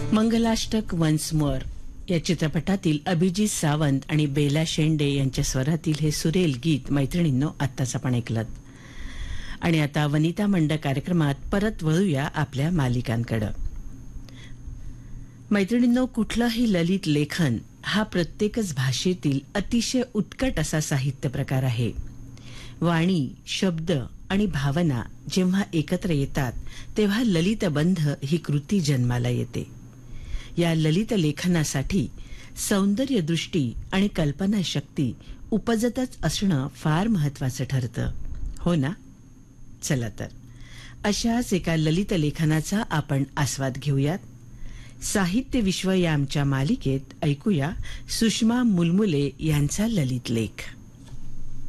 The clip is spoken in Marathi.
मंगलाष्टक वन्स मोर या चित्रपटातील अभिजीत सावंत आणि बेला शेंडे यांच्या स्वरातील हे सुरेल गीत मैत्रिणींनो आत्ताच आपण ऐकलं. आणि आता वनिता मंड कार्यक्रमात परत वळूया आपल्या मालिकांकडे. मैत्रिणींनो, कुठलंही ललित लेखन हा प्रत्येकच भाषेतील अतिशय उत्कट असा साहित्य प्रकार आहे. वाणी, शब्द आणि भावना जेव्हा एकत्र येतात तेव्हा ललितबंध ही कृती जन्माला येते. या ललित लेखनासाठी सौंदर्यदृष्टी आणि कल्पनाशक्ती उपजतच असणं फार महत्वाचं ठरतं, हो ना? चला तर अशाच एका ललित लेखनाचा आपण आस्वाद घेऊयात. साहित्य विश्व या आमच्या मालिकेत ऐकूया सुषमा मुलमुले यांचा ललित लेख.